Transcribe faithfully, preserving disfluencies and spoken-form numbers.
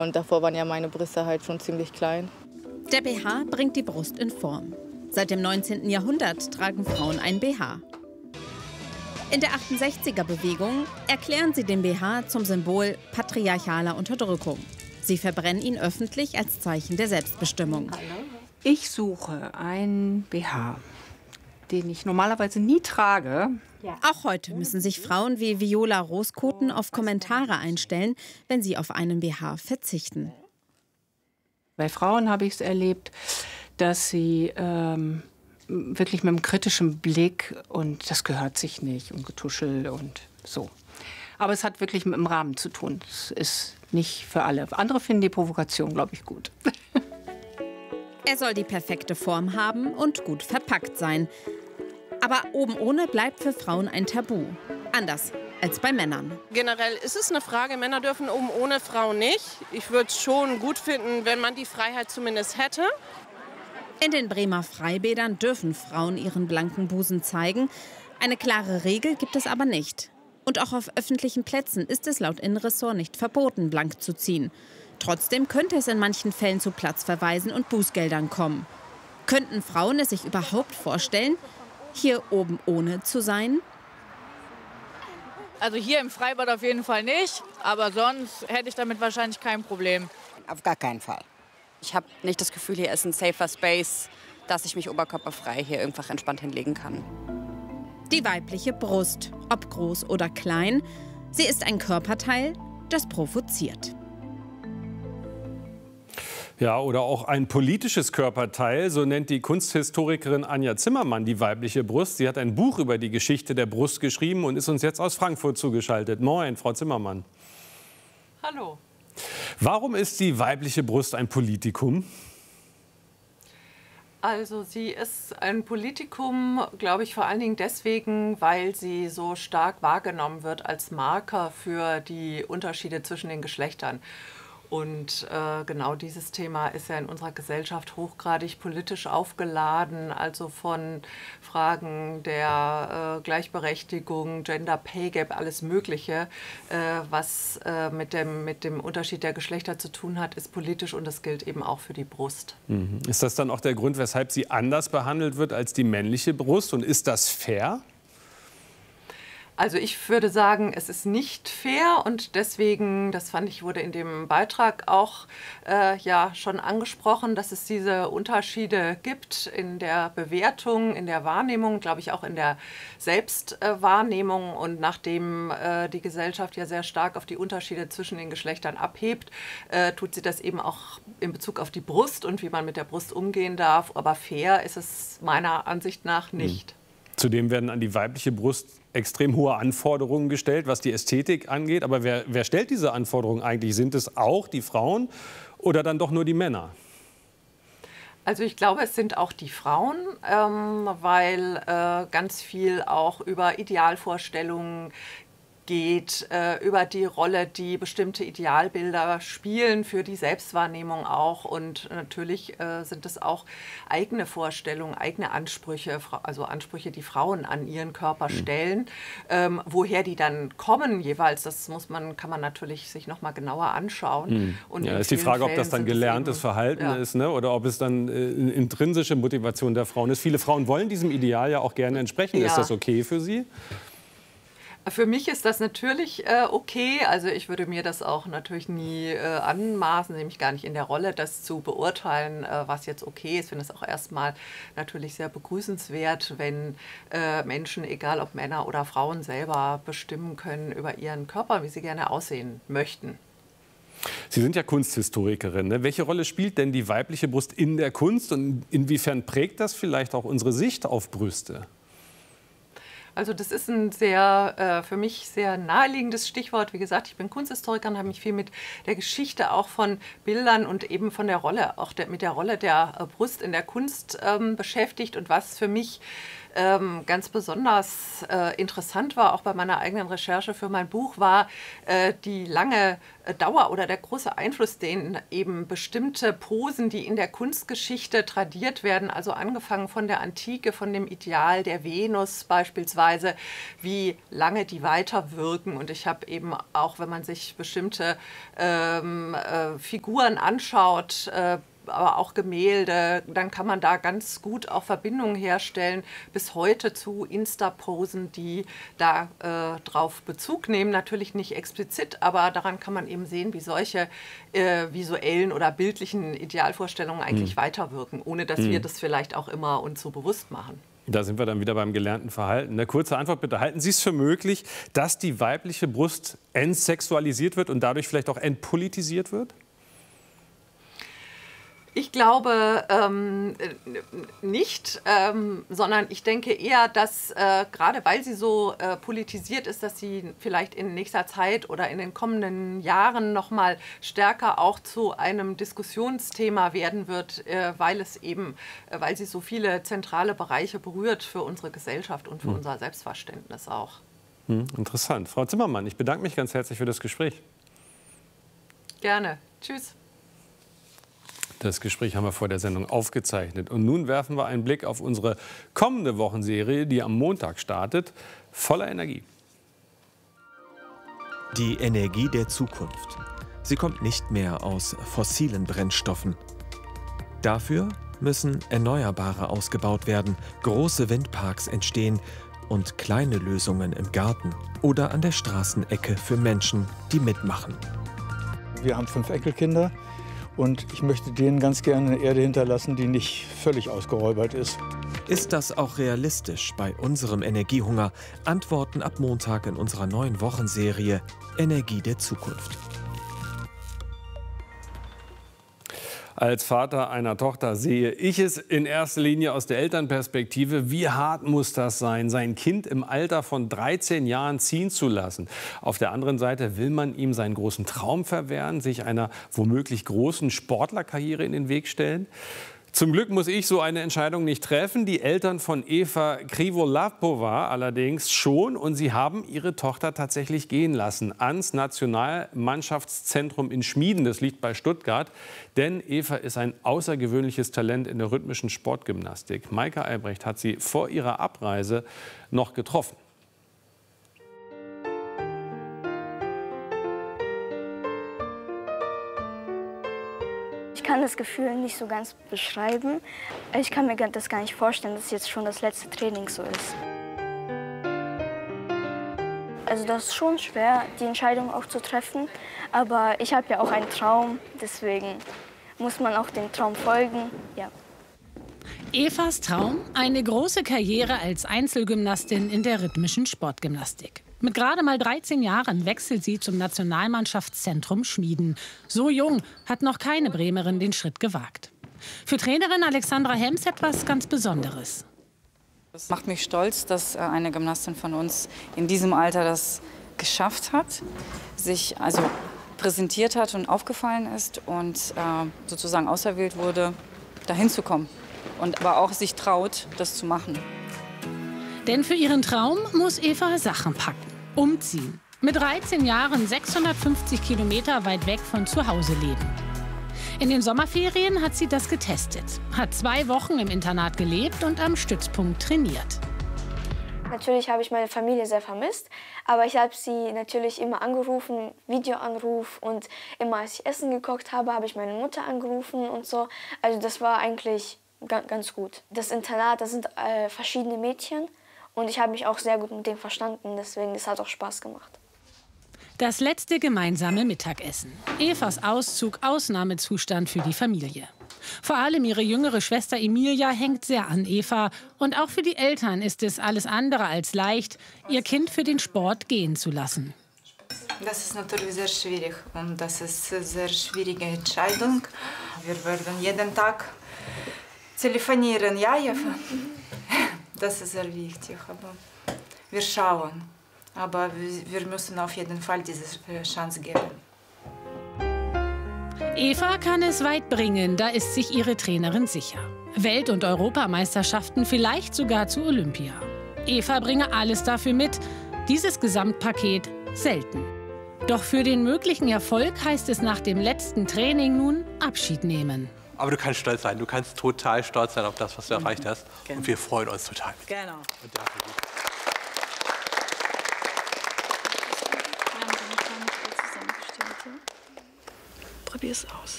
Und davor waren ja meine Brüste halt schon ziemlich klein. Der B H bringt die Brust in Form. Seit dem neunzehnten Jahrhundert tragen Frauen ein B H. In der achtundsechziger-Bewegung erklären sie den B H zum Symbol patriarchaler Unterdrückung. Sie verbrennen ihn öffentlich als Zeichen der Selbstbestimmung. Ich suche einen B H, den ich normalerweise nie trage. Ja. Auch heute müssen sich Frauen wie Viola Roskoten auf Kommentare einstellen, wenn sie auf einen B H verzichten. Bei Frauen habe ich es erlebt, dass sie ähm, wirklich mit einem kritischen Blick und das gehört sich nicht und Getuschel und so. Aber es hat wirklich mit dem Rahmen zu tun. Es ist nicht für alle. Andere finden die Provokation, glaube ich, gut. Er soll die perfekte Form haben und gut verpackt sein. Aber oben ohne bleibt für Frauen ein Tabu. Anders als bei Männern. Generell ist es eine Frage, Männer dürfen oben ohne, Frauen nicht. Ich würde es schon gut finden, wenn man die Freiheit zumindest hätte. In den Bremer Freibädern dürfen Frauen ihren blanken Busen zeigen. Eine klare Regel gibt es aber nicht. Und auch auf öffentlichen Plätzen ist es laut Innenressort nicht verboten, blank zu ziehen. Trotzdem könnte es in manchen Fällen zu Platzverweisen und Bußgeldern kommen. Könnten Frauen es sich überhaupt vorstellen, hier oben ohne zu sein? Also hier im Freibad auf jeden Fall nicht, aber sonst hätte ich damit wahrscheinlich kein Problem. Auf gar keinen Fall. Ich habe nicht das Gefühl, hier ist ein safer Space, dass ich mich oberkörperfrei hier einfach entspannt hinlegen kann. Die weibliche Brust, ob groß oder klein, sie ist ein Körperteil, das provoziert. Ja, oder auch ein politisches Körperteil, so nennt die Kunsthistorikerin Anja Zimmermann die weibliche Brust. Sie hat ein Buch über die Geschichte der Brust geschrieben und ist uns jetzt aus Frankfurt zugeschaltet. Moin, Frau Zimmermann. Hallo. Warum ist die weibliche Brust ein Politikum? Also sie ist ein Politikum, glaube ich, vor allen Dingen deswegen, weil sie so stark wahrgenommen wird als Marker für die Unterschiede zwischen den Geschlechtern. Und äh, genau dieses Thema ist ja in unserer Gesellschaft hochgradig politisch aufgeladen, also von Fragen der äh, Gleichberechtigung, Gender Pay Gap, alles Mögliche, äh, was äh, mit, dem, mit dem Unterschied der Geschlechter zu tun hat, ist politisch und das gilt eben auch für die Brust. Mhm. Ist das dann auch der Grund, weshalb sie anders behandelt wird als die männliche Brust und ist das fair? Also ich würde sagen, es ist nicht fair und deswegen, das fand ich, wurde in dem Beitrag auch äh, ja, schon angesprochen, dass es diese Unterschiede gibt in der Bewertung, in der Wahrnehmung, glaube ich auch in der Selbstwahrnehmung. Und nachdem äh, die Gesellschaft ja sehr stark auf die Unterschiede zwischen den Geschlechtern abhebt, äh, tut sie das eben auch in Bezug auf die Brust und wie man mit der Brust umgehen darf. Aber fair ist es meiner Ansicht nach nicht. Mhm. Zudem werden an die weibliche Brust extrem hohe Anforderungen gestellt, was die Ästhetik angeht. Aber wer, wer stellt diese Anforderungen eigentlich? Sind es auch die Frauen oder dann doch nur die Männer? Also ich glaube, es sind auch die Frauen, ähm, weil äh, ganz viel auch über Idealvorstellungen geht, äh, über die Rolle, die bestimmte Idealbilder spielen für die Selbstwahrnehmung auch. Und natürlich äh, sind es auch eigene Vorstellungen, eigene Ansprüche, also Ansprüche, die Frauen an ihren Körper stellen. Ähm, woher die dann kommen jeweils, das muss man, kann man natürlich sich noch mal genauer anschauen. Mhm. Und ja, ist die Frage, ob das dann gelerntes eben, Verhalten ja. ist, ne? Oder ob es dann äh, intrinsische Motivation der Frauen ist. Viele Frauen wollen diesem Ideal ja auch gerne entsprechen. Ja. Ist das okay für Sie? Für mich ist das natürlich äh, okay. Also ich würde mir das auch natürlich nie äh, anmaßen, nämlich gar nicht in der Rolle, das zu beurteilen, äh, was jetzt okay ist. Ich finde es auch erstmal natürlich sehr begrüßenswert, wenn äh, Menschen, egal ob Männer oder Frauen, selber bestimmen können über ihren Körper, wie sie gerne aussehen möchten. Sie sind ja Kunsthistorikerin. Ne? Welche Rolle spielt denn die weibliche Brust in der Kunst und inwiefern prägt das vielleicht auch unsere Sicht auf Brüste? Also das ist ein sehr, äh, für mich sehr naheliegendes Stichwort. Wie gesagt, ich bin Kunsthistorikerin, habe mich viel mit der Geschichte auch von Bildern und eben von der Rolle, auch der, mit der Rolle der äh, Brust in der Kunst ähm, beschäftigt. Und was für mich ähm, ganz besonders äh, interessant war, auch bei meiner eigenen Recherche für mein Buch, war äh, die lange äh, Dauer oder der große Einfluss, den eben bestimmte Posen, die in der Kunstgeschichte tradiert werden, also angefangen von der Antike, von dem Ideal der Venus beispielsweise, wie lange die weiterwirken. Und ich habe eben auch, wenn man sich bestimmte ähm, äh, Figuren anschaut, äh, aber auch Gemälde, dann kann man da ganz gut auch Verbindungen herstellen bis heute zu Insta-Posen, die da äh, drauf Bezug nehmen. Natürlich nicht explizit, aber daran kann man eben sehen, wie solche äh, visuellen oder bildlichen Idealvorstellungen eigentlich mhm. weiterwirken, ohne dass mhm. wir das vielleicht auch immer uns so bewusst machen. Da sind wir dann wieder beim gelernten Verhalten. Eine kurze Antwort bitte. Halten Sie es für möglich, dass die weibliche Brust entsexualisiert wird und dadurch vielleicht auch entpolitisiert wird? Ich glaube ähm, nicht, ähm, sondern ich denke eher, dass äh, gerade weil sie so äh, politisiert ist, dass sie vielleicht in nächster Zeit oder in den kommenden Jahren noch mal stärker auch zu einem Diskussionsthema werden wird, äh, weil es eben, äh, weil sie so viele zentrale Bereiche berührt für unsere Gesellschaft und für hm. unser Selbstverständnis auch. Hm, interessant. Frau Zimmermann, ich bedanke mich ganz herzlich für das Gespräch. Gerne. Tschüss. Das Gespräch haben wir vor der Sendung aufgezeichnet. Und nun werfen wir einen Blick auf unsere kommende Wochenserie, die am Montag startet, voller Energie. Die Energie der Zukunft. Sie kommt nicht mehr aus fossilen Brennstoffen. Dafür müssen Erneuerbare ausgebaut werden, große Windparks entstehen und kleine Lösungen im Garten oder an der Straßenecke für Menschen, die mitmachen. Wir haben fünf Enkelkinder. Und ich möchte denen ganz gerne eine Erde hinterlassen, die nicht völlig ausgeräubert ist. Ist das auch realistisch bei unserem Energiehunger? Antworten ab Montag in unserer neuen Wochenserie Energie der Zukunft. Als Vater einer Tochter sehe ich es in erster Linie aus der Elternperspektive. Wie hart muss das sein, sein Kind im Alter von dreizehn Jahren ziehen zu lassen? Auf der anderen Seite will man ihm seinen großen Traum verwehren, sich einer womöglich großen Sportlerkarriere in den Weg stellen? Zum Glück muss ich so eine Entscheidung nicht treffen. Die Eltern von Eva Krivolapova allerdings schon. Und sie haben ihre Tochter tatsächlich gehen lassen ans Nationalmannschaftszentrum in Schmieden. Das liegt bei Stuttgart. Denn Eva ist ein außergewöhnliches Talent in der rhythmischen Sportgymnastik. Maike Albrecht hat sie vor ihrer Abreise noch getroffen. Ich kann das Gefühl nicht so ganz beschreiben. Ich kann mir das gar nicht vorstellen, dass jetzt schon das letzte Training so ist. Also das ist schon schwer, die Entscheidung auch zu treffen. Aber ich habe ja auch einen Traum, deswegen muss man auch dem Traum folgen. Ja. Evas Traum? Eine große Karriere als Einzelgymnastin in der rhythmischen Sportgymnastik. Mit gerade mal dreizehn Jahren wechselt sie zum Nationalmannschaftszentrum Schmieden. So jung hat noch keine Bremerin den Schritt gewagt. Für Trainerin Alexandra Hems etwas ganz Besonderes. Es macht mich stolz, dass eine Gymnastin von uns in diesem Alter das geschafft hat, sich also präsentiert hat und aufgefallen ist und äh, sozusagen auserwählt wurde, dahin zu kommen. Und aber auch sich traut, das zu machen. Denn für ihren Traum muss Eva Sachen packen, umziehen. Mit dreizehn Jahren sechshundertfünfzig Kilometer weit weg von zu Hause leben. In den Sommerferien hat sie das getestet, hat zwei Wochen im Internat gelebt und am Stützpunkt trainiert. Natürlich habe ich meine Familie sehr vermisst, aber ich habe sie natürlich immer angerufen, Videoanruf, und immer als ich Essen gekocht habe, habe ich meine Mutter angerufen und so. Also das war eigentlich ganz gut. Das Internat, das sind äh, verschiedene Mädchen. Und ich habe mich auch sehr gut mit denen verstanden, deswegen es hat auch Spaß gemacht. Das letzte gemeinsame Mittagessen. Evas Auszug, Ausnahmezustand für die Familie. Vor allem ihre jüngere Schwester Emilia hängt sehr an Eva. Und auch für die Eltern ist es alles andere als leicht, ihr Kind für den Sport gehen zu lassen. Das ist natürlich sehr schwierig und das ist eine sehr schwierige Entscheidung. Wir werden jeden Tag telefonieren, ja, Eva? Das ist sehr wichtig, aber wir schauen. Aber wir müssen auf jeden Fall diese Chance geben. Eva kann es weit bringen, da ist sich ihre Trainerin sicher. Welt- und Europameisterschaften, vielleicht sogar zu Olympia. Eva bringe alles dafür mit, dieses Gesamtpaket selten. Doch für den möglichen Erfolg heißt es nach dem letzten Training nun Abschied nehmen. Aber du kannst stolz sein, du kannst total stolz sein auf das, was du erreicht hast. Genau. Und wir freuen uns total. Genau. Und dafür Probier es aus.